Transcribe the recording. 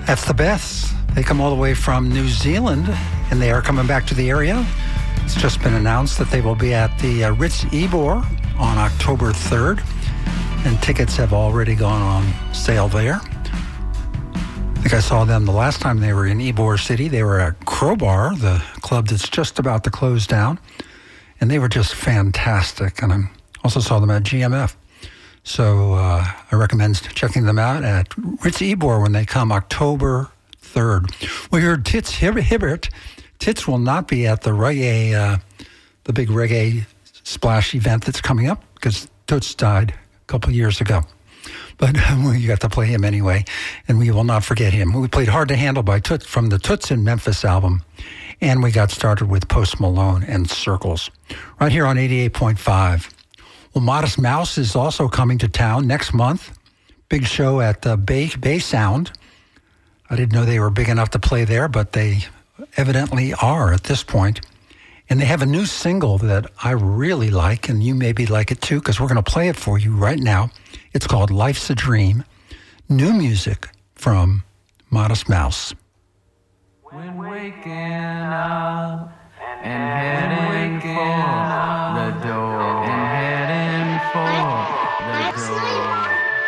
That's the Beths. They come all the way from New Zealand, and they are coming back to the area. It's just been announced that they will be at the Ritz Ybor on October 3rd, and tickets have already gone on sale there. I think I saw them the last time they were in Ybor City. They were at Crowbar, the club that's just about to close down, and they were just fantastic. And I also saw them at GMF. So I recommend checking them out at Ritz Ybor when they come October 3rd. We heard Tits Hibbert. Tits will not be at the reggae, the big reggae splash event that's coming up because Toots died a couple of years ago. But we got to play him anyway, and we will not forget him. We played Hard to Handle by Toots from the Toots in Memphis album, and we got started with Post Malone and Circles right here on 88.5. Well, Modest Mouse is also coming to town next month. Big show at the Bay Sound. I didn't know they were big enough to play there, but they evidently are at this point. And they have a new single that I really like, and you maybe like it too, because we're going to play it for you right now. It's called Life's a Dream. New music from Modest Mouse. When waking up